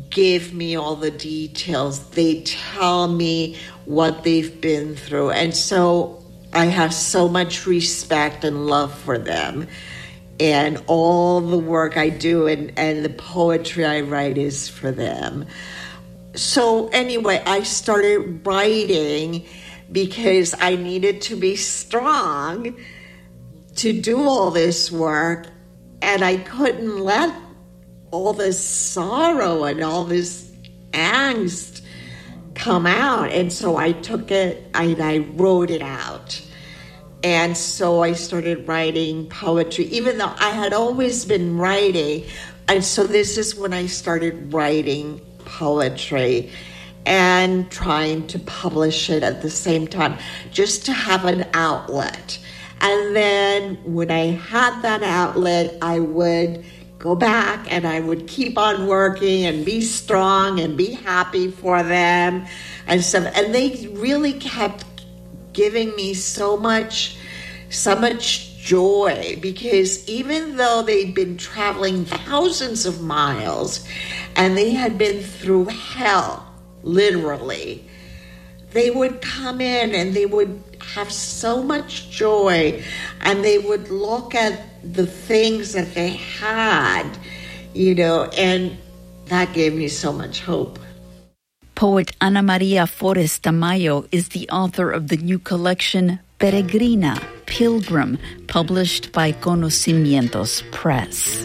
give me all the details. They tell me what they've been through. And so I have so much respect and love for them. And all the work I do and the poetry I write is for them. So anyway, I started writing because I needed to be strong to do all this work. And I couldn't let all this sorrow and all this angst come out. And so I took it and I wrote it out. And so I started writing poetry, even though I had always been writing. And so this is when I started writing poetry and trying to publish it at the same time, just to have an outlet. And then when I had that outlet, I would go back and I would keep on working and be strong and be happy for them and stuff. And they really kept giving me so much joy, because even though they'd been traveling thousands of miles and they had been through hell, literally, they would come in and they would have so much joy, and they would look at the things that they had, and that gave me so much hope. Poet Ana Maria Forrest Tamayo is the author of the new collection Peregrina, Pilgrim, published by Conocimientos Press.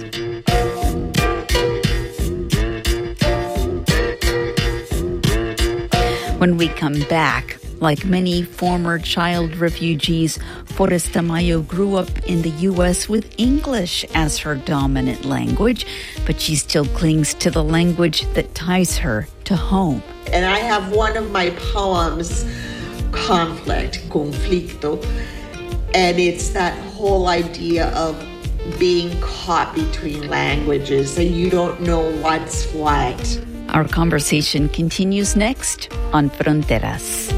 When we come back, like many former child refugees, Forrest Tamayo grew up in the U.S. with English as her dominant language, but she still clings to the language that ties her to home. And I have one of my poems, Conflicto, and it's that whole idea of being caught between languages and you don't know what's what. Our conversation continues next on Fronteras.